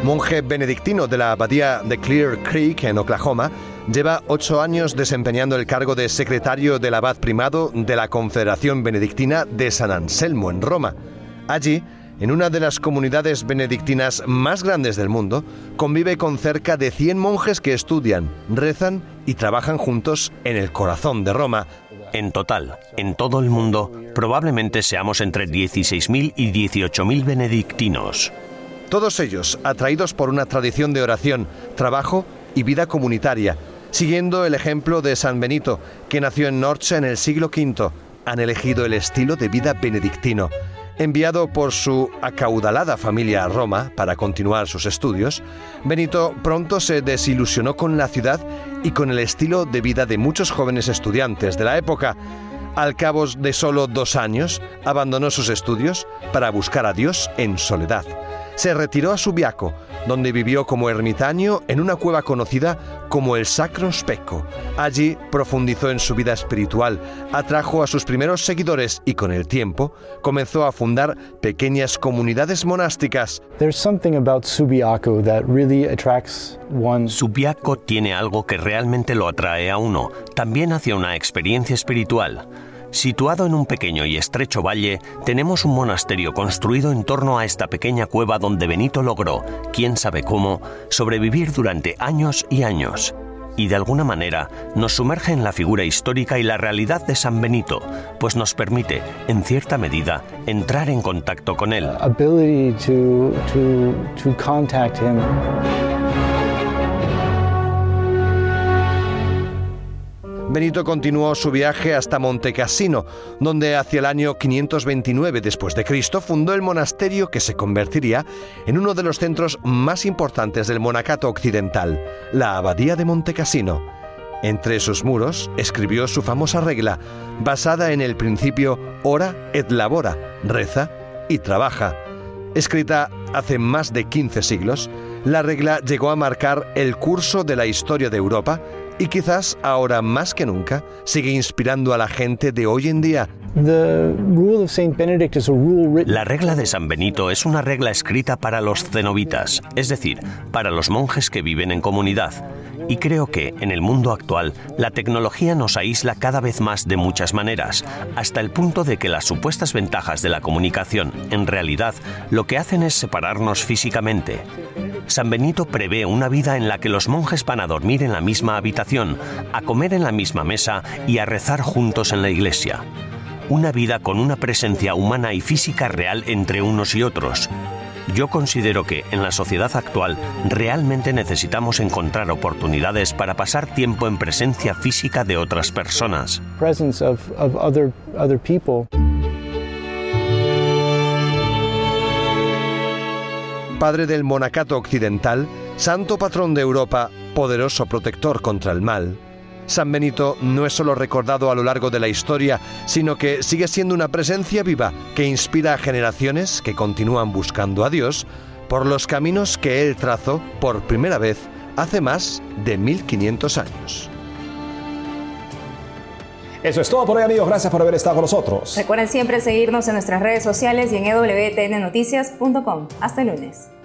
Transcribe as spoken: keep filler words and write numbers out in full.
monje benedictino de la abadía de Clear Creek en Oklahoma, lleva ocho años desempeñando el cargo de secretario del abad primado de la Confederación Benedictina de San Anselmo en Roma. Allí, en una de las comunidades benedictinas más grandes del mundo, convive con cerca de cien monjes que estudian, rezan y trabajan juntos en el corazón de Roma. En total, en todo el mundo, probablemente seamos entre dieciséis mil y dieciocho mil benedictinos. Todos ellos atraídos por una tradición de oración, trabajo y vida comunitaria, siguiendo el ejemplo de San Benito, que nació en Norcia en el siglo quinto. Han elegido el estilo de vida benedictino. Enviado por su acaudalada familia a Roma para continuar sus estudios, Benito pronto se desilusionó con la ciudad y con el estilo de vida de muchos jóvenes estudiantes de la época. Al cabo de solo dos años, abandonó sus estudios para buscar a Dios en soledad. Se retiró a Subiaco, donde vivió como ermitaño en una cueva conocida como el Sacro Specco. Allí profundizó en su vida espiritual, atrajo a sus primeros seguidores y con el tiempo comenzó a fundar pequeñas comunidades monásticas. Subiaco tiene algo que realmente lo atrae a uno, también hacia una experiencia espiritual. Situado en un pequeño y estrecho valle, tenemos un monasterio construido en torno a esta pequeña cueva donde Benito logró, quién sabe cómo, sobrevivir durante años y años. Y de alguna manera nos sumerge en la figura histórica y la realidad de San Benito, pues nos permite, en cierta medida, entrar en contacto con él. Ability to, to, to contact him. Benito continuó su viaje hasta Monte Cassino, donde hacia el año quinientos veintinueve después de Cristo fundó el monasterio que se convertiría en uno de los centros más importantes del monacato occidental, la Abadía de Monte Cassino. Entre sus muros escribió su famosa regla, basada en el principio ora et labora, reza y trabaja. Escrita hace más de quince siglos, la regla llegó a marcar el curso de la historia de Europa y quizás ahora más que nunca sigue inspirando a la gente de hoy en día. La regla de San Benito es una regla escrita para los cenobitas, es decir, para los monjes que viven en comunidad. Y creo que, en el mundo actual, la tecnología nos aísla cada vez más de muchas maneras, hasta el punto de que las supuestas ventajas de la comunicación, en realidad, lo que hacen es separarnos físicamente. San Benito prevé una vida en la que los monjes van a dormir en la misma habitación, a comer en la misma mesa y a rezar juntos en la iglesia. Una vida con una presencia humana y física real entre unos y otros. Yo considero que, en la sociedad actual, realmente necesitamos encontrar oportunidades para pasar tiempo en presencia física de otras personas. Presence of, of other, other people. Padre del monacato occidental, santo patrón de Europa, poderoso protector contra el mal, San Benito no es solo recordado a lo largo de la historia, sino que sigue siendo una presencia viva que inspira a generaciones que continúan buscando a Dios por los caminos que él trazó por primera vez hace más de mil quinientos años. Eso es todo por hoy, amigos. Gracias por haber estado con nosotros. Recuerden siempre seguirnos en nuestras redes sociales y en e w t n noticias punto com. Hasta el lunes.